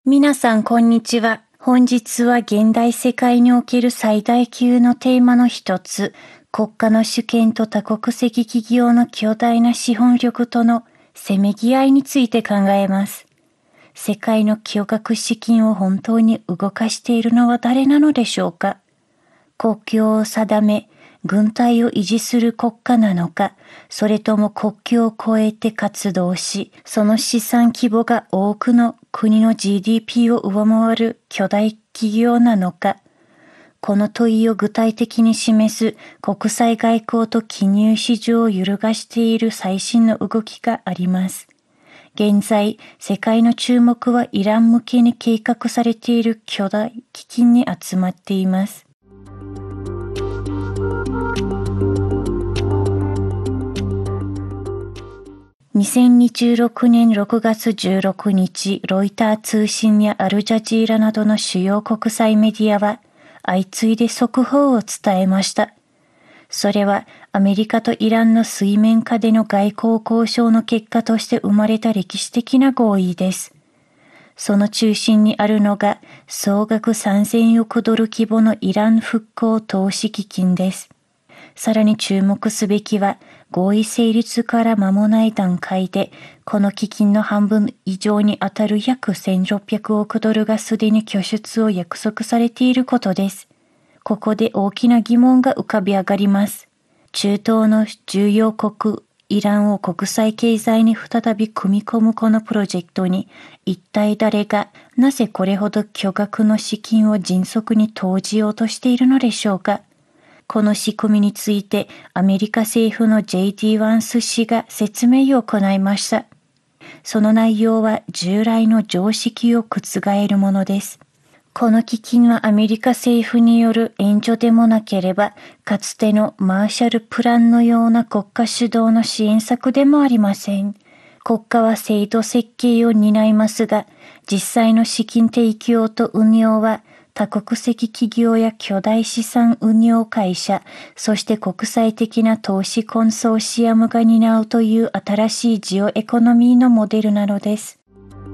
皆さん、こんにちは。本日は現代世界における最大級のテーマの一つ、国家の主権と多国籍企業の巨大な資本力とのせめぎ合いについて考えます。世界の巨額資金を本当に動かしているのは誰なのでしょうか。国境を定め、軍隊を維持する国家なのか、それとも国境を越えて活動し、その資産規模が多くの国の GDP を上回る巨大企業なのか、この問いを具体的に示す国際外交と金融市場を揺るがしている最新の動きがあります。現在、世界の注目はイラン向けに計画されている巨大基金に集まっています。2026年6月16日、ロイター通信やアルジャジーラなどの主要国際メディアは相次いで速報を伝えました。それはアメリカとイランの水面下での外交交渉の結果として生まれた歴史的な合意です。その中心にあるのが総額3000億ドル規模のイラン復興投資基金です。さらに注目すべきは、合意成立から間もない段階で、この基金の半分以上にあたる約1600億ドルがすでに拠出を約束されていることです。ここで大きな疑問が浮かび上がります。中東の重要国、イランを国際経済に再び組み込むこのプロジェクトに、一体誰が、なぜこれほど巨額の資金を迅速に投じようとしているのでしょうか。この仕組みについてアメリカ政府の J.D. ワンス氏が説明を行いました。その内容は従来の常識を覆るものです。この基金はアメリカ政府による援助でもなければ、かつてのマーシャルプランのような国家主導の支援策でもありません。国家は制度設計を担いますが、実際の資金提供と運用は、多国籍企業や巨大資産運用会社、そして国際的な投資コンソーシアムが担うという新しいジオエコノミーのモデルなのです。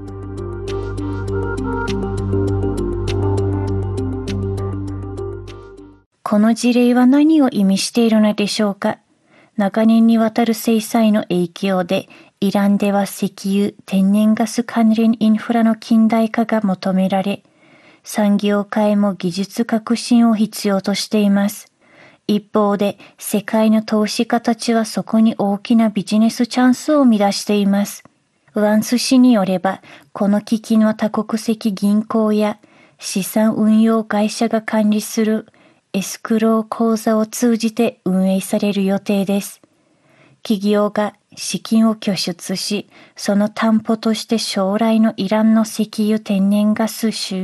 この事例は何を意味しているのでしょうか。長年にわたる制裁の影響で、イランでは石油・天然ガス関連インフラの近代化が求められ、産業界も技術革新を必要としています。一方で、世界の投資家たちはそこに大きなビジネスチャンスを生み出しています。ワンス氏によれば、この基金は多国籍銀行や資産運用会社が管理するエスクロー口座を通じて運営される予定です。企業が資金を拠出し、その担保として将来のイランの石油天然ガス収